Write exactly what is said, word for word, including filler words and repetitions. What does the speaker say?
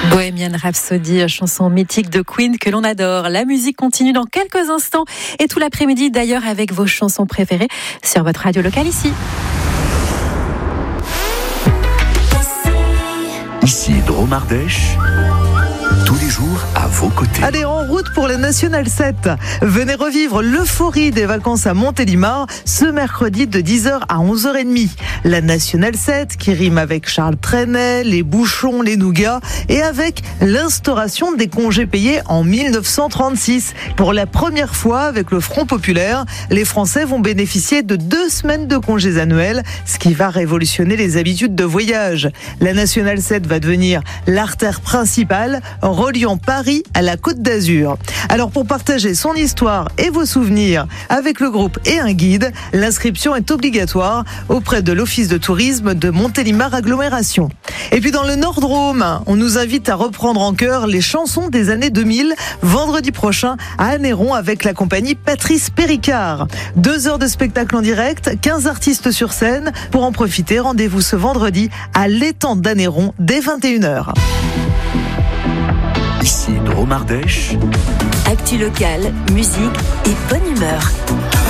Bohemian Rhapsody, chanson mythique de Queen que l'on adore. La musique continue dans quelques instants et tout l'après-midi d'ailleurs avec vos chansons préférées sur votre radio locale ici. Ici Drôme Ardèche, tous les jours à vos côtés. Allez, en route pour la Nationale sept. Venez revivre l'euphorie des vacances à Montélimar ce mercredi de dix heures à onze heures trente. La Nationale sept qui rime avec Charles Trenet, les bouchons, les nougats et avec l'instauration des congés payés en mille neuf cent trente-six. Pour la première fois avec le Front populaire, les Français vont bénéficier de deux semaines de congés annuels, ce qui va révolutionner les habitudes de voyage. La Nationale sept va devenir l'artère principale reliant Paris à la Côte d'Azur. Alors pour partager son histoire et vos souvenirs avec le groupe et un guide, l'inscription est obligatoire auprès de l'Office de tourisme de Montélimar Agglomération. Et puis dans le Nord-Drôme, on nous invite à reprendre en chœur les chansons des années deux mille, vendredi prochain à Anneyron avec la compagnie Patrice Péricard. Deux heures de spectacle en direct, quinze artistes sur scène. Pour en profiter, rendez-vous ce vendredi à l'étang d'Anneyron dès vingt et une heures. Ici Drôme Ardèche. Actu locale, musique et bonne humeur.